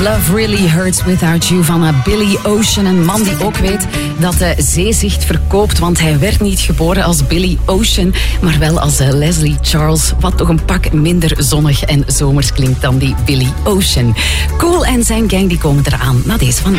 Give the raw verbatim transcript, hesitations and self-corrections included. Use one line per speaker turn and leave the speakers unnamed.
Love Really Hurts Without You van uh, Billy Ocean. Een man die ook weet dat de zeezicht verkoopt, want hij werd niet geboren als Billy Ocean, maar wel als uh, Leslie Charles, wat toch een pak minder zonnig en zomers klinkt dan die Billy Ocean. Cool en zijn gang die komen eraan na deze van